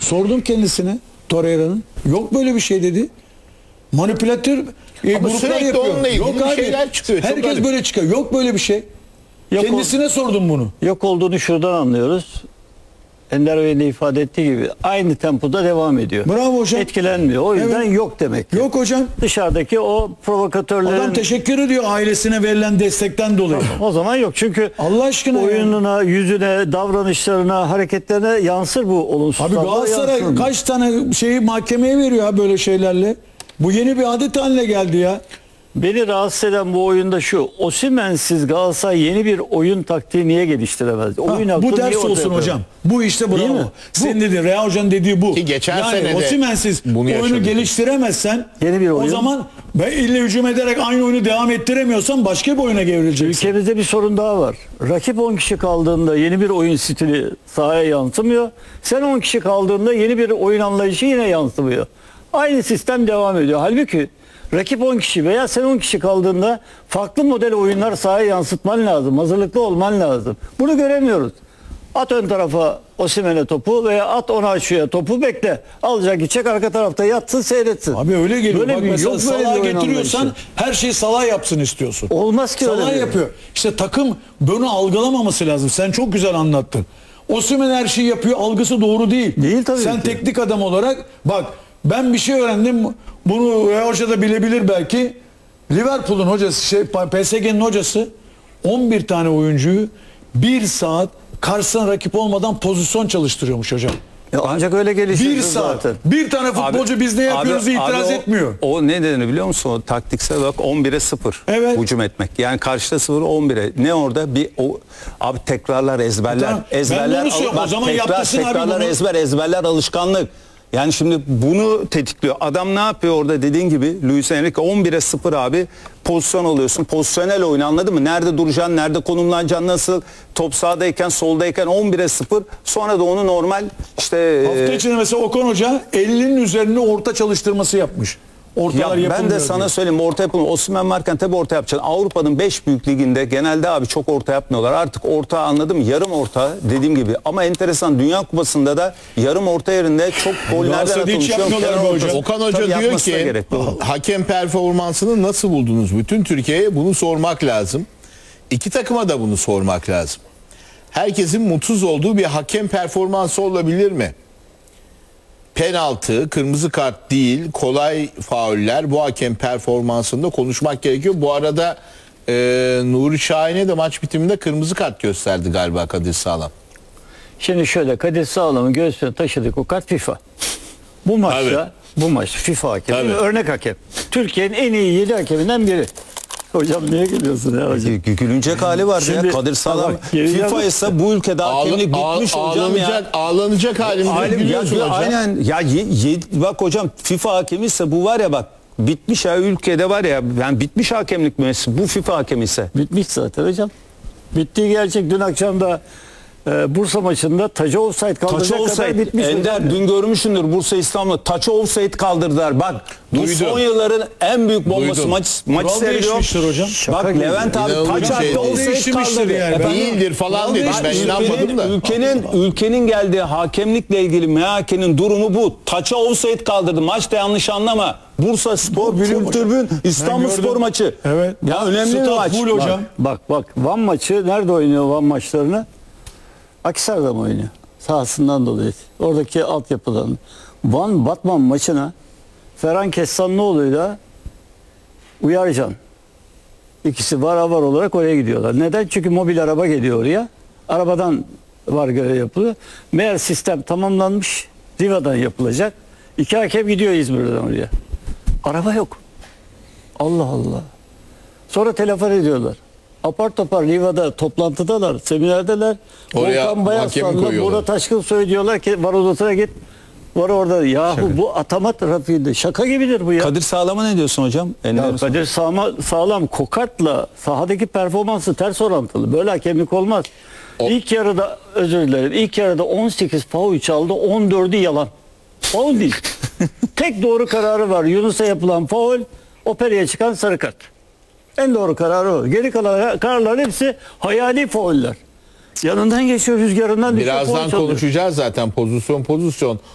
Sordum kendisine, Torreira'nın. Yok böyle bir şey dedi. Manipülatör Ama gruplar sürekli yapıyor. onunla ilgili Yok abi. şeyler çıkıyor. Çok Herkes garip. böyle çıkıyor. Yok böyle bir şey. Yok Kendisine sordum bunu. Yok olduğunu şuradan anlıyoruz. Ender Bey'in de ifade ettiği gibi aynı tempoda devam ediyor. Bravo hocam. Etkilenmiyor. O yüzden Evet. yok demek ki. Yok hocam. Dışarıdaki o provokatörlerin... Adam teşekkür ediyor ailesine verilen destekten dolayı. O zaman yok. Çünkü Allah aşkına ya. oyununa, yüzüne, davranışlarına, hareketlerine yansır bu Abi olumsuzluklar. Galatasaray kaç tane şeyi mahkemeye veriyor ha böyle şeylerle. Bu yeni bir adet haline geldi ya. Beni rahatsız eden bu oyunda şu. Osimhen'siz Galatasaray yeni bir oyun taktiği niye geliştiremez? Oyun Ha, aklı bu niye ders ortaya olsun koyamaz? hocam. Bu işte Değil mi? bravo. Senin dediğin, Reha Hoca'nın dediği bu. Ki geçen sene yani de Osimhen'siz bunu oyunu yaşadık. geliştiremezsen Yeni bir o oyun. zaman ille hücum ederek aynı oyunu devam ettiremiyorsan başka bir oyuna gevrileceksin. Ülkemizde bir sorun daha var. Rakip 10 kişi kaldığında yeni bir oyun stili sahaya yansımıyor. Sen 10 kişi kaldığında yeni bir oyun anlayışı yine yansımıyor. Aynı sistem devam ediyor. Halbuki rakip 10 kişi veya sen 10 kişi kaldığında farklı model oyunlar sahaya yansıtman lazım. Hazırlıklı olman lazım. Bunu göremiyoruz. At ön tarafa Osimhen'e topu veya at Onaçu'ya topu bekle. Alacak gidecek arka tarafta yatsın seyretsin. Abi öyle geliyor. Böyle Bak bir- mesela yok böyle bir Salah'ı oyun getiriyorsan anlayışı. her şeyi Salah yapsın istiyorsun. Olmaz ki öyle Salah bir- yapıyor. İşte takım bunu algılamaması lazım. Sen çok güzel anlattın. Osimhen her şeyi yapıyor. Algısı doğru değil. Değil tabii Sen ki. teknik adam olarak bak ben bir şey öğrendim. Bunu Reha Hoca da bilebilir belki. Liverpool'un hocası PSG'nin hocası 11 tane oyuncuyu 1 saat karşısına rakip olmadan pozisyon çalıştırıyormuş hocam. Ya ancak öyle gelişir 1 saat. zaten. Bir tane futbolcu biz ne yapıyoruz diye itiraz etmiyor. O ne denir biliyor musun? O taktiksel olarak 11'e 0 Evet. hücum etmek. Yani karşıda 0 11'e. Ne orada? Abi tekrarlar, ezberler. Tamam. Ben de Ezberler. onu söylüyorum. O Bak, zaman yaptırsın abi tekrarlar, bunu. ezberler alışkanlık. Yani şimdi bunu tetikliyor. Adam ne yapıyor orada dediğin gibi Luis Enrique 11'e 0 abi pozisyon alıyorsun. Pozisyonel oyun anladın mı? Nerede duracaksın, nerede konumlanacaksın, nasıl top sağdayken, soldayken 11'e 0. Sonra da onu normal işte Hafta içinde mesela Okan Hoca 50'nin üzerine orta çalıştırması yapmış. Ortalar ya ben yapılmıyor de sana diye. söyleyeyim orta yapılmıyor. Osimhen varken tabii orta yapacaksın. Avrupa'nın 5 büyük liginde genelde abi çok orta yapmıyorlar. Artık orta anladım yarım orta dediğim gibi. Ama enteresan Dünya Kupası'nda da yarım orta yerinde çok gol nereden Galatasaray'da hiç atılmış. yapmıyorlar Kenar bu hocam. ortası. Okan Hoca Tabii diyor yapması da ki gerek. Doğru. hakem performansını nasıl buldunuz? Bütün Türkiye'ye bunu sormak lazım. İki takıma da bunu sormak lazım. Herkesin mutsuz olduğu bir hakem performansı olabilir mi? Penaltı, kırmızı kart değil, kolay fauller bu hakem performansında konuşmak gerekiyor. Bu arada Nuri Şahin'e de maç bitiminde kırmızı kart gösterdi galiba Kadir Sağlam. Şimdi şöyle Kadir Sağlam'ın göğsüne taşıdık o kart FIFA. Bu maçta bu maç FIFA hakemi Tabii. örnek hakem. Türkiye'nin en iyi 7 hakeminden biri. Hocam niye gülüyorsun ya hocam? Gülünecek hali vardı Şimdi- ya Kadir Sağlam. Bak, geleceğim. FIFA ise bu ülkede hakemlik bitmiş hocam ya. Ağlanacak halimde Aynen, biliyorsun hocam. aynen ya bak hocam FIFA hakemi ise bu var ya bak bitmiş ya ülkede var ya yani bitmiş hakemlik müessesi bu FIFA hakemi ise. Bitmiş zaten hocam. Bittiği gerçek dün akşam da Bursa maçında taca offside kaldıracak Taça kadar offside. bitmiş. Ender hocam. dün görmüşsündür Bursa İstanbul'da taça offside kaldırdılar. Bak bu Duydum. son yılların en büyük bombası Duydum. maç Kural seyrediyor. değişmiştir hocam. Bak gibi. Levent abi İnanılmaz taç bir şey attı değil. offside Değişmiştir kaldırdı. yani. Efendim? Değildir falan dedim ben inanmadım da. Ülkenin geldiği MHK'nin durumu bu. Taça offside kaldırdı. Maçta yanlış anlama. Bursa Spor, biliyorum full hocam. tribün, İstanbul Ben Spor gördüm. maçı. Evet. Ya önemli bir Stat maç. full hocam. Bak Van maçı nerede oynuyor Van maçlarını? Akhisar'da mı oynuyor? Sahasından dolayı. Oradaki altyapıdan. Van Batman maçına Ferhan Kessanlıoğlu'yla Uyarcan. İkisi var olarak oraya gidiyorlar. Neden? Çünkü mobil araba geliyor oraya. Arabadan var görev yapılıyor. Meğer sistem tamamlanmış. Riva'dan yapılacak. 2 hakem gidiyor İzmir'den oraya. Araba yok. Allah Allah. Sonra telefon ediyorlar. Apar topar Riva'da toplantıdalar, seminerdeler. Oraya Volkan hakemi Bayaslan'la koyuyorlar. Murat Aşkın söylüyorlar ki var odasına git. Var orada. Yahu bu atama trafiğinde. Şaka gibidir bu ya. Kadir Sağlam'a ne diyorsun hocam? Ya Kadir Sağlam Kokat'la sahadaki performansı ters orantılı. Böyle hakemlik olmaz. İlk yarıda özür dilerim. İlk yarıda 18 faul çaldı. 14'ü yalan. Faul değil. Tek doğru kararı var. Yunus'a yapılan faul, Opera'ya çıkan sarı kart. En doğru kararı o. Geri kalan kararların hepsi hayali fauller. Yanından geçiyor, rüzgarından düşüyor. Birazdan faul çalıyor. konuşacağız zaten pozisyon.